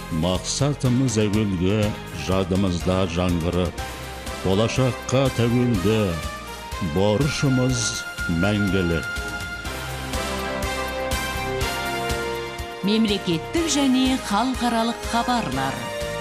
Мақсатымыз әуелгі, жадымызда жаңғырып, болашаққа тәуелді, борышымыз мәңгілік. Мемлекеттік және халықаралық хабарлар.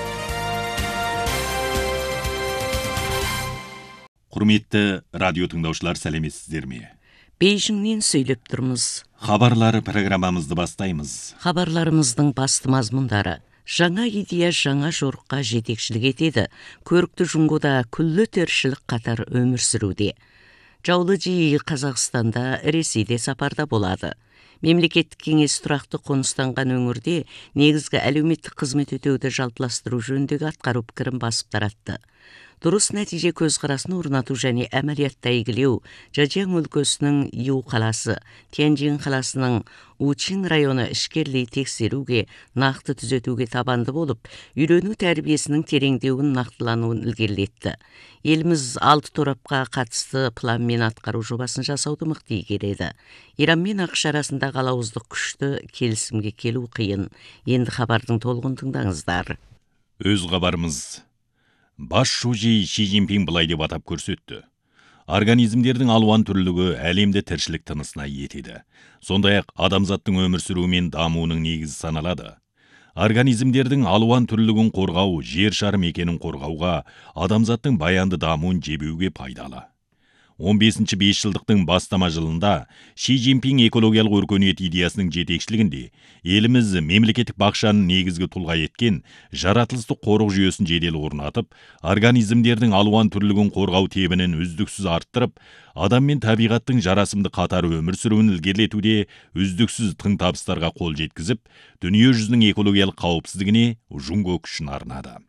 Құрметті радио тыңдаушылар, сәлеметсіздер ме? Бейжіңнен сөйлеп тұрмыз. Хабарлары программамызды бастаймыз. Хабарларымыздың басты мазмұндары: жаңа идея жаңа жорыққа жетекшілік етеді. Көрікті Жұңғода күллі тіршілік қатар өмір сүруде. Жаулы жиі Қазақстанда, Ресейде сапарда болады. Мемлекеттік кеңес тұрақты қоныстанған өңірде негізгі әлеуметтік қызмет өтеуді жалпыластыру жөніндегі атқару пікірін басып таратты. Дұрыс нәтиже көзқарасын орнату және әмәлиятта игілеу Жажяң өлкесінің Ю қаласы, Тяньжин қаласының Учин районы ішкерлей тексеруге, нақты түзетуге табанды болып, үйрену тәрбиесінің тереңдеуін нақтылануын ілгерілетті. Еліміз 6 торапқа қатысты планмен атқару жобасын жасауды мықты игереді. Иран мен ақш арасындағы алауыздық күшті, келісімге келу қиын. Енді хабардың толығын тыңдаңыздар. Өз хабарымыз. Бас шужи Ши Цзиньпин былай деп атап көрсетті. Организмдердің алуан түрлігі әлемде тіршілік тынысына етеді. Сондай-ақ адамзаттың өмір сүруі мен дамуының негізі саналады. Организмдердің алуан түрлігін қорғау, жер шары мекенін қорғауға, адамзаттың баянды дамуын жебеуге пайдалы. 15-ші 5 жылдықтың бастама жылында Ши Цзиньпин экологиялық өркениет идеясының жетекшілігінде еліміз мемлекеттік бақшаның негізгі тұлға еткен жаратылыстық қорық жүйесін жедел орнатып, организмдердің алуан түрлігін қорғау тебінін үздіксіз арттырып, адам мен табиғаттың жарасымды қатар өмір сүруін ілгерілетуде үздіксіз тың табыстарға қол жеткізіп, дүние жүзінің экологиялық қауіпсіздігіне Жұңго күшін арнады.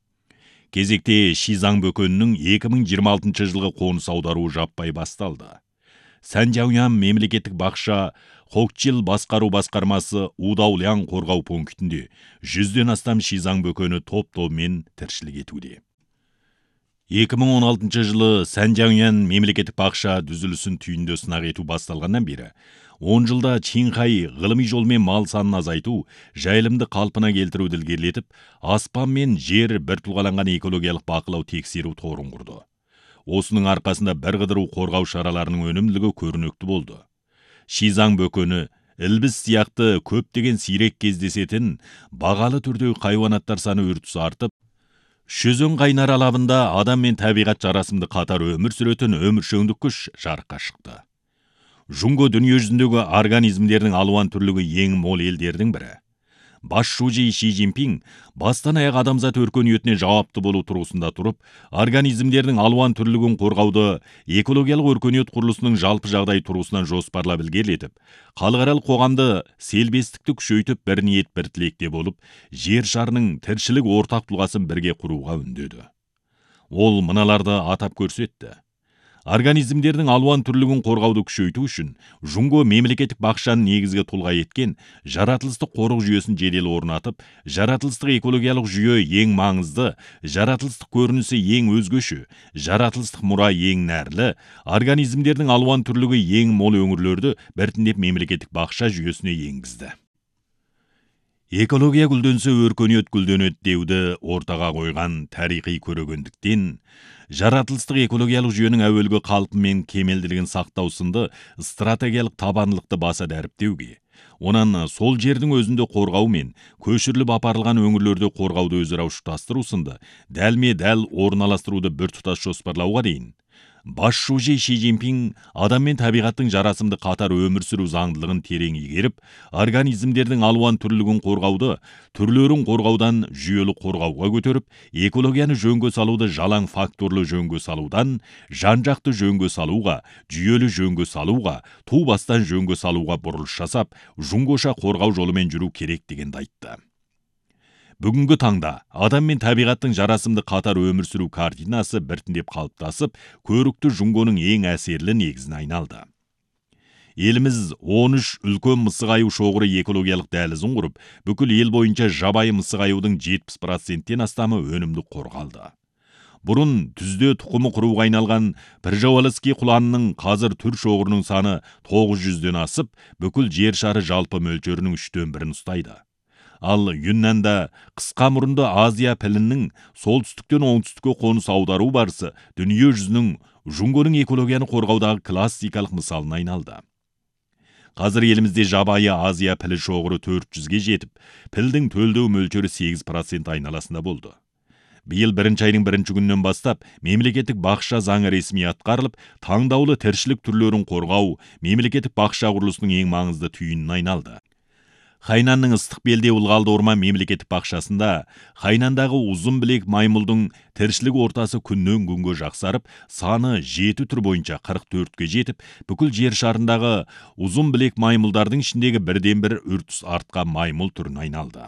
Кезекте Шизаң бөкенінің 2026 жылғы қоныс аударуы жаппай басталды. Сәнжаоян мемлекеттік бақша Хокчил басқару басқармасы Удаулян қорғау пунктінде 100-ден астам Шизаң бөкені топ-тобымен тіршілік етуде. 2016 жылы Сәнжаоян мемлекеттік бақша дүзілісін түйінді сынақ ету басталғаннан бері 10 жылда Чинхай ғылыми жолмен мал санын азайту, жайылымды қалпына келтіруді ілгерілетіп, аспан мен жер біртұлғаланған экологиялық бақылау тексеру торын құрды. Осының арқасында бірқыдыру қорғау шараларының өнімділігі көрінікті болды. Шизаң бөкені, ілбіс сияқты көптеген сирек кездесетін бағалы түрдегі хайуанаттар саны үрдіс артып, Шөзен қайнар алабында адам мен табиғат жарасымды қатар өмір сүретін өміршеңдік күш жарыққа шықты. Жұңго дүние жүзіндегі организмдердің алуан түрлігі ең мол елдердің бірі. Бас шужи Ши Цзиньпин бастан аяқ адамзат өркениетіне жауапты болу тұрғысында тұрып, организмдердің алуан түрлігін қорғауды экологиялық өркениет құрылысының жалпы жағдай тұрғысынан жоспарлап ілгерілетіп, халықаралық қоғамды селбестікті күшейтіп бір ниет бір тілекте болып, жер шарының тіршілік ортақ тұлғасын бірге құруға үндеді. Ол мыналарды атап көрсетті. Организмдердің алуан түрлігін қорғауды күшейту үшін Жұңго мемлекеттік бақшаның негізгі тұлға еткен жаратылыстық қорық жүйесін жедел орнатып, жаратылыстық экологиялық жүйе ең маңызды, жаратылыстық көрінісі ең өзгеше, жаратылыстық мұра ең нәрлі, организмдердің алуан түрлігі ең мол өңірлерді біртіндеп мемлекеттік бақша жүйесіне енгізді. Экология гүлденсе өркениет гүлденеді деуді ортаға қойған тарихи көрегендіктен, жаратылыстық экологиялық жүйенің әуелгі қалпы мен кемелділігін сақтау сынды стратегиялық табандылықты баса дәріптеуге, онан сол жердің өзінде қорғау мен көшіріліп апарылған өңірлерде қорғауды өзара ұштастыру сынды дәлме-дәл орналастыруды біртұтас жоспарлауға дейін, Бас шужи Ши Цзиньпин адам мен табиғаттың жарасымды қатар өмір сүру заңдылығын терең игеріп, организмдердің алуан түрлігін қорғауды, түрлерін қорғаудан жүйелі қорғауға көтеріп, экологияны жөнге салуды жалаң факторлы жөнге салудан, жан-жақты жөнге салуға, жүйелі жөнге салуға, ту бастан жөнге салуға бұрылыс жасап, Жұңгоша қорғау жолымен жүру керек дегенді айтты. Бүгінгі таңда адам мен табиғаттың жарасымды қатар өмір сүру картинасы біртіндеп қалыптасып, көрікті Жұңгоның ең әсерлі негізіне айналды. Еліміз 13 үлкен мысық аю шоғыры экологиялық дәлізін құрып, бүкіл ел бойынша жабайы мысық аюдың 70%-тен астамы өнімді қорғалды. Бұрын түзде тұқымы құруға айналған Пржевальский құланының қазір түр шоғырының саны 900-ден асып, бүкіл жер шары жалпы мөлшерінің 3/1 ұстайды. Ал Юннанда қысқа мұрынды Азия пілінің солтүстіктен оңтүстікке қоныс аудару барысы дүние жүзінің Жунгоның экологияны қорғаудағы классикалық мысалына айналды. Қазір елімізде жабайы Азия пілі шоғыры 400-ге жетіп, пілдің төлдеу мөлшері 8% айналасында болды. Биыл 1-й айдың 1-ші күнінен бастап мемлекеттік бақша заңы ресми атқарылып, таңдаулы тіршілік түрлерін қорғау мемлекеттік бақша құрылысының ең маңызды түйініне айналды. Хайнанның ыстық белде Ылғалды орман мемлекеттік бақшасында Хайнандағы ұзын білек маймылдың тіршілік ортасы күннен күнге жақсарып, саны 7 түр бойынша 44-ге жетіп, бүкіл жер шарындағы ұзын білек маймылдардың ішіндегі бірден-бір үртіс артқан маймыл түріне айналды.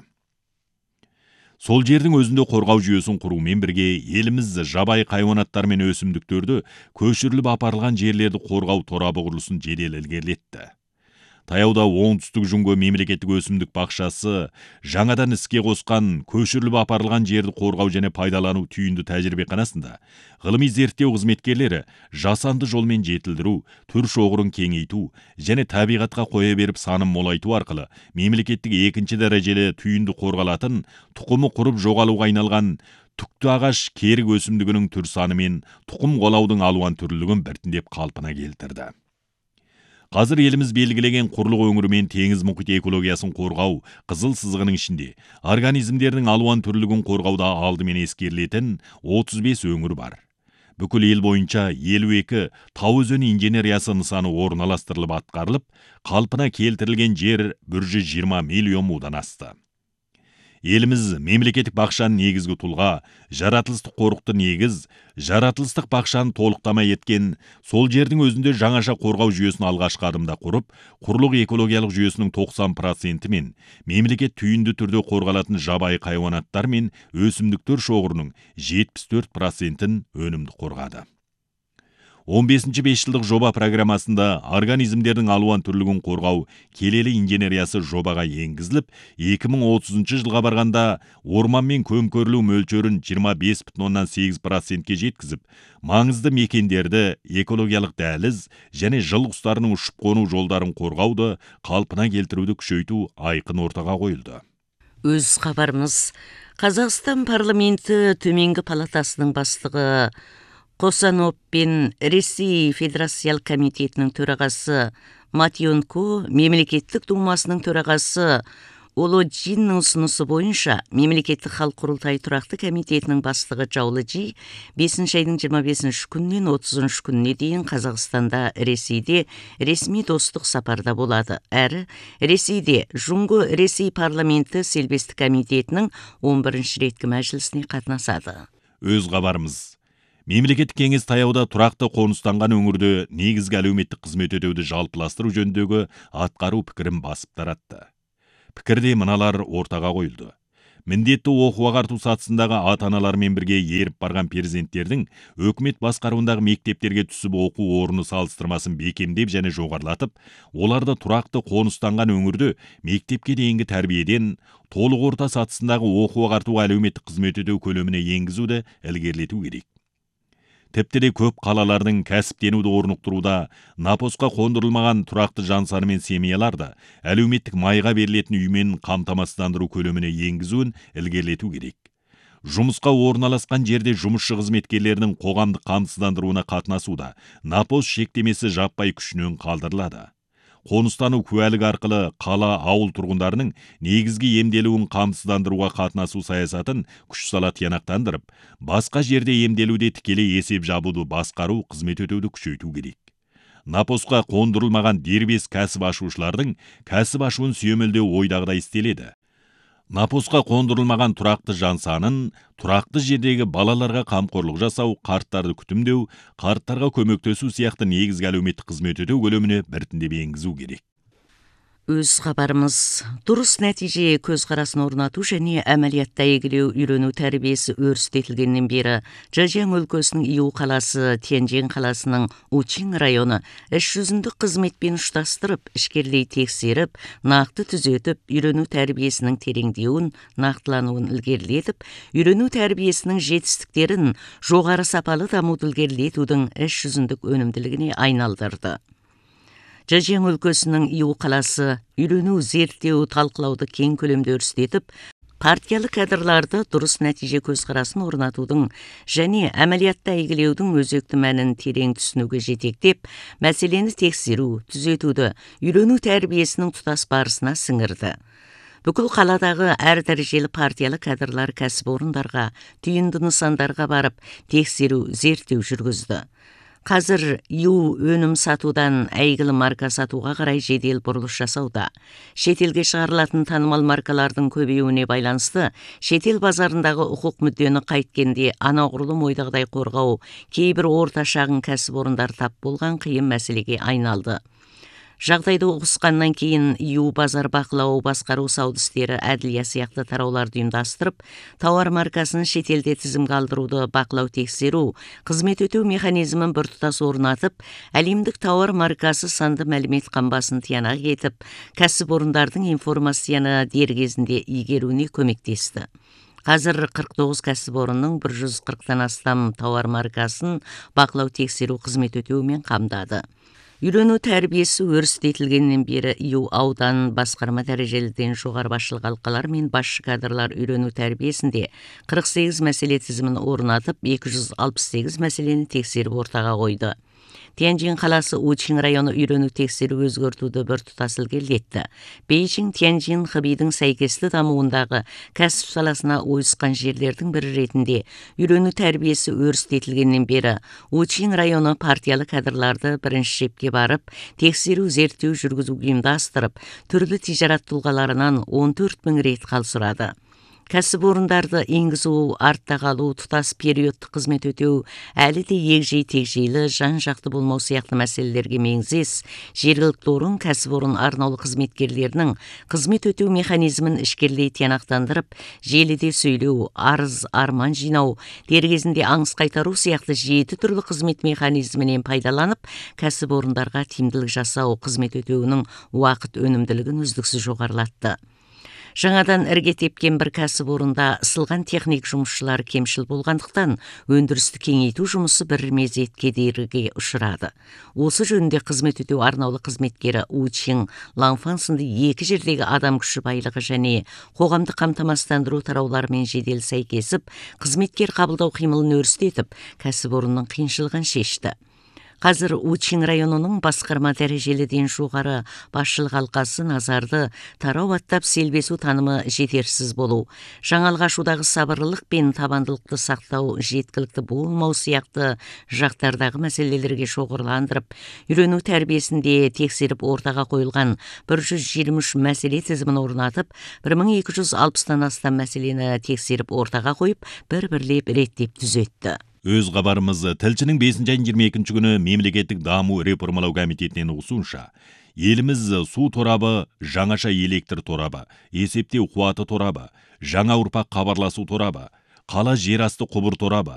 Сол жердің өзінде қорғау жүйесін құрумен бірге еліміз жабайы хайуанаттар мен өсімдіктерді көшіріліп апарылған жерлерді қорғау торабы құрылысын жедел ілгерілетті. Таяуда оңтүстік Жунго мемлекеттік өсімдік бақшасы жаңадан іске қосқан көшіріліп апарылған жерді қорғау және пайдалану түйінді тәжірибеханасында ғылыми зерттеу қызметкерлері жасанды жолмен жетілдіру, түр шоғырын кеңейту және табиғатқа қоя беріп санын молайту арқылы мемлекеттік 2-ші дәрежелі түйінді қорғалатын тұқымы құрып жоғалуға айналған түкті ағаш керік өсімдігінің түр саны мен тұқым қуалаудың алуан түрлілігін біртіндеп қалпына келтірді. Қазір еліміз белгілеген құрлық өңірі мен теңіз мұхит экологиясын қорғау қызыл сызығының ішінде организмдердің алуан түрлілігін қорғауда алдымен ескерілетін 35 өңір бар. Бүкіл ел бойынша 52 тау өзені инженериясы нысаны орналастырылып атқарылып, қалпына келтірілген жер 120 миллион мудан асты. Еліміз мемлекеттік бақшаның негізгі тұлға, жаратылыстық қорықты негіз, жаратылыстық бақшаны толықтама еткен, сол жердің өзінде жаңаша қорғау жүйесін алғашқы адымда құрып, құрлық экологиялық жүйесінің 90% мен мемлекет түйінді түрде қорғалатын жабайы хайуанаттар мен өсімдіктер шоғырының 74%-ін өнімді қорғады. 15-ші 5 жылдық жоба программасында организмдердің алуан түрлігін қорғау келелі инженериясы жобаға енгізіліп, 2030 жылға барғанда орман мен көмкөрлеу мөлшерін 25,8%-ке жеткізіп, маңызды мекендерді экологиялық дәліз және жыл құстарының ұшып қону жолдарын қорғауды қалпына келтіруді күшейту айқын ортаға қойылды. Өз хабарымыз Қазақстан парламенті төменгі палатасының бастығы Қосанов пен Ресей Федерациялық комитетінің төрағасы Матьонко, мемлекеттік думасының төрағасы Олоджинның ұсынысы бойынша мемлекеттік халық құрылтайы тұрақты комитетінің бастығы Жаулыжи 5-ші айдың 25-ші күнінен 30-ші күніне дейін Қазақстанда, Ресейде ресми достық сапарда болады. Әрі Ресейде Жунго Ресей парламенті селбестік комитетінің 11-ші реткі мәжілісіне қатынасады. Өз хабарымыз. Мемлекеттік кеңес таяуда тұрақты қоныстанған өңірде негізгі әлеуметтік қызмет өтеуді жалпыластыру жөніндегі атқару пікірін басып таратты. Пікірде мыналар ортаға қойылды. Міндетті оқу-ағарту сатысындағы ата-аналармен бірге еріп барған перзенттердің өкімет басқаруындағы мектептерге түсіп оқу орны салыстырмасын бекемдеп және жоғарылатып, оларды тұрақты қоныстанған өңірде мектепке дейінгі тәрбиеден толық орта сатысындағы оқу-ағартуға әлеуметтік қызмет өтеу көлеміне енгізуді ілгерілету керек. Тіпті де көп қалалардың кәсіптенуді орнықтыруда напосқа қондырылмаған тұрақты жансары мен семьяларды әлеуметтік майға берілетін үймен қамтамасыздандыру көлеміне енгізуін ілгерілету керек. Жұмысқа орналасқан жерде жұмысшы қызметкерлерінің қоғамдық қамсыздандыруына қатынасуда напос шектемесі жаппай күшінен қалдырылады. Қоныстану куәлігі арқылы қала ауыл тұрғындарының негізгі емделуін қамсыздандыруға қатынасу саясатын күш сала тиянақтандырып, басқа жерде емделуде тікелей есеп жабуды басқару қызмет өтеуді күшейту керек. Напосқа қондырылмаған дербес кәсіп ашушылардың кәсіп ашуын сүйемелдеу ойдағыдай істеледі. Напосқа қондырылмаған тұрақты жан санын, тұрақты жердегі балаларға қамқорлық жасау, қарттарды күтімдеу, қарттарға көмектесу сияқты негізгі әлеуметтік қызмет өтеу көлеміне біртіндеп енгізу керек. Өз хабарымыз дұрыс нәтиже көзқарасын орнату және әмәлиятта егілеу үйрену тәрбиесі өрістетілгеннен бері Чжэцзян өлкесінің Иу қаласы, Тяньжин қаласының Учин районы іс жүзіндік қызметпен ұштастырып, ішкерлей тексеріп, нақты түзетіп, үйрену тәрбиесінің тереңдеуін, нақтылануын ілгерілетіп, үйрену тәрбиесінің жетістіктерін жоғары сапалы дамуды ілгерілетудің іс жүзіндік өнімділігіне айналдырды. Жажең өлкөсүнүн Иу каласы үйрөнүү, зерттөө, талкылауду кең көлөмдө өрүстетип, партиялык кадрларды дурус натиже көз карасын орнатуудун және амалиятта ийгилеүүдүн өзөктүү маанин терең түшүнүүгө жетектеп, маселени текшерүү, түзөтүүдө үйрөнүү тарбиесинин тутас барысына сиңирди. Бүкүл каладагы ар дарежелі партиялык кадрлар кәсип орундарга, түйүндүү нысандарга барып, текшерүү, зерттөө жүргүздү. Қазір Иу өнім сатудан әйгілі марка сатуға қарай жедел бұрылыш жасауда. Шетелге шығарылатын танымал маркалардың көбеюіне байланысты, шетел базарындағы құқық мүддені қайткенде анағұрлым ойдағыдай қорғау кейбір орта шағын кәсіпорындар тап болған қиын мәселеге айналды. Жағдайды ұғысқаннан кейін Иу базар бақылау, басқару, сауда істері, әділия сияқты тарауларды ұйымдастырып, тауар маркасын шетелде тізімге алдыруды бақылау, тексеру, қызмет өтеу механизмін біртұтас орнатып, әлемдік тауар маркасы санды мәлімет қамбасын тиянақ етіп, кәсіпорындардың информацияны дер кезінде игеруіне көмектесті. Қазір 49 кәсіпорынның 140-тан астам тауар маркасын бақылау, тексеру, қызмет өтеумен қамдады. Үйрөнүү тәрбиесі өрістетілгеннен бері Иу аудан басқарма дәрежеліден жоғары басшылық алқалар мен басшы кадрлар үйрөнүү тәрбиесінде 48 мәселе тізімін орнатып, 268 мәселені тексеріп ортаға қойды. Тяньжин қаласы Учин районы үйрөнүү тексерүү өзгөртүүдө біртұтас илгерилетти. Бейжің Тяньжин Хыбийдин сайкестүү дамуундағы кәсіп саласына ойысқан жерлердің бірі ретінде үйрөнүү тәрбиесі өрістетілгеннен бері Учин районы партиялы кадрларды бірінші шепке барып, тексерүү, зерттөө жүргүзүүгө уюмдастырып, түрлі тижарат тұлғаларынан 14 000 рет кал сурады. Кәсіпорындарды енгізу, артта қалу, тұтас периодты қызмет өтеу, әлі де егжей-тегжейлі, жан-жақты болмау сияқты мәселелерге меңзес, жергілікті орын кәсіпорын арнаулы қызметкерлерінің қызмет өтеу механизмін ішкерлей тиянақтандырып, желіде сөйлеу, арыз, арман жинау, дер кезінде аңыз қайтару сияқты 7 түрлі қызмет механизмінен пайдаланып, кәсіпорындарға тиімділік жасау, қызмет өтеуінің уақыт өнімділігін үздіксіз жоғарылатты. Жаңадан ірге тепкен бір кәсіпорында ысылған техник жұмысшылар кемшіл болғандықтан, өндірісті кеңейту жұмысы бір мезет кедергіге ұшырады. Осы жөнінде қызмет өтеу арнаулы қызметкері Учин Ланфан сынды 2 жердегі адам күші байлығы және қоғамдық қамтамасыздандыру тарауларымен жедел сәйкесіп, қызметкер қабылдау қимылын өрістетіп, кәсіпорынның қиыншылығын шешті. Қазір Учин районының басқарма дәрежеліден жоғары басшылық алқасы назарды тарау аттап селбесу танымы жетерсіз болу, жаңалық ашудағы сабырлылық пен табандылықты сақтау, жеткілікті болмау сияқты жақтардағы мәселелерге шоғырландырып, үйренүү тәрбиесінде тексеріп ортаға қойылған 123 мәселе тізімін орнатып, 1260-тан астам мәселені тексеріп ортаға қойып, бір-бірлеп реттеп түзетті. Өз хабарымыз тілшінің 5-22 күні мемлекеттік даму реформалау комитетінен ұсынша, еліміз су торабы, жаңаша электр торабы, есептеу қуаты торабы, жаңа ұрпақ хабарласу торабы, қала жерасты құбыр торабы,